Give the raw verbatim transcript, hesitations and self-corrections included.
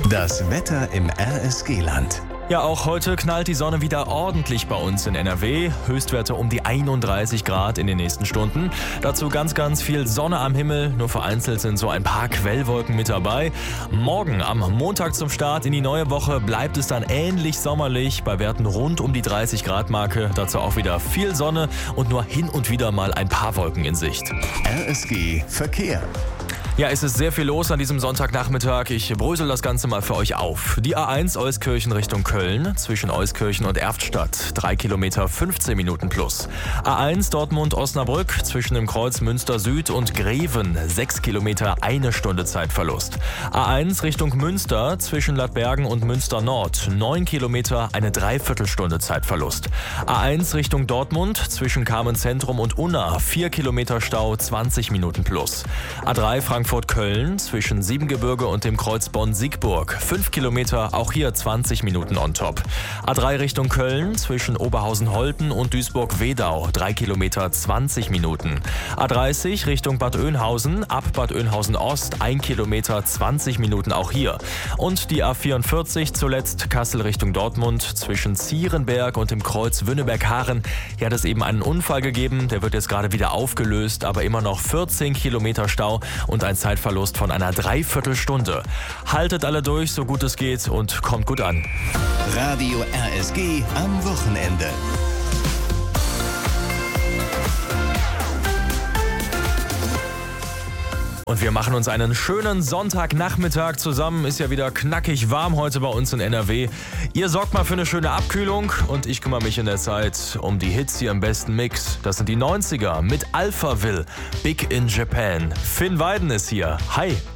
Das Wetter im R S G-Land. Ja, auch heute knallt die Sonne wieder ordentlich bei uns in N R W. Höchstwerte um die einunddreißig Grad in den nächsten Stunden. Dazu ganz, ganz viel Sonne am Himmel. Nur vereinzelt sind so ein paar Quellwolken mit dabei. Morgen am Montag zum Start in die neue Woche bleibt es dann ähnlich sommerlich bei Werten rund um die dreißig Grad Marke. Dazu auch wieder viel Sonne und nur hin und wieder mal ein paar Wolken in Sicht. R S G Verkehr. Ja, es ist sehr viel los an diesem Sonntagnachmittag. Ich brösel das Ganze mal für euch auf. Die A eins Euskirchen Richtung Köln, zwischen Euskirchen und Erftstadt, drei Kilometer fünfzehn Minuten plus. A eins Dortmund-Osnabrück, zwischen dem Kreuz Münster Süd und Greven, sechs Kilometer, eine Stunde Zeitverlust. A eins Richtung Münster, zwischen Ladbergen und Münster Nord, neun Kilometer, eine Dreiviertelstunde Zeitverlust. A eins Richtung Dortmund, zwischen Carmen Zentrum und Unna, vier Kilometer Stau, zwanzig Minuten plus. A drei Frankfurt-Köln, zwischen Siebengebirge und dem Kreuz Bonn-Siegburg, fünf Kilometer, auch hier zwanzig Minuten on top. A drei Richtung Köln, zwischen Oberhausen-Holten und Duisburg-Wedau, drei Kilometer, zwanzig Minuten. A dreißig Richtung Bad Oeynhausen, ab Bad Oeynhausen Ost, ein Kilometer, zwanzig Minuten auch hier. Und die A vierundvierzig zuletzt Kassel Richtung Dortmund, zwischen Zierenberg und dem Kreuz Wünneberg-Haaren. Hier hat es eben einen Unfall gegeben, der wird jetzt gerade wieder aufgelöst, aber immer noch vierzehn Kilometer Stau und ein Zeitverlust von einer Dreiviertelstunde. Haltet alle durch, so gut es geht, und kommt gut an. Radio R S G am Wochenende. Und wir machen uns einen schönen Sonntagnachmittag zusammen. Ist ja wieder knackig warm heute bei uns in N R W. Ihr sorgt mal für eine schöne Abkühlung und ich kümmere mich in der Zeit um die Hits hier im besten Mix. Das sind die neunziger mit Alphaville, Big in Japan. Finn Weiden ist hier. Hi.